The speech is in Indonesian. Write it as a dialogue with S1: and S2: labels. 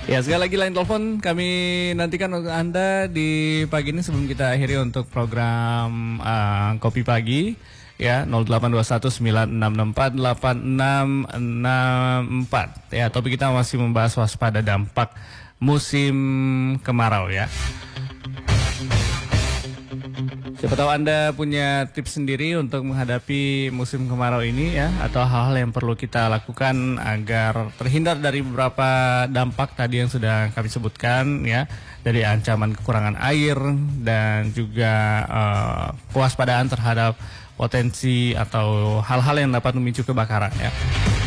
S1: Ya, sekali lagi line telepon kami nantikan untuk Anda di pagi ini sebelum kita akhiri untuk program Kopi Pagi. Ya, 082196648664. Ya, topik kita masih membahas waspada dampak musim kemarau ya. Siapa tahu Anda punya tips sendiri untuk menghadapi musim kemarau ini ya, atau hal-hal yang perlu kita lakukan agar terhindar dari beberapa dampak tadi yang sudah kami sebutkan ya, dari ancaman kekurangan air dan juga kewaspadaan terhadap potensi atau hal-hal yang dapat memicu kebakaran ya.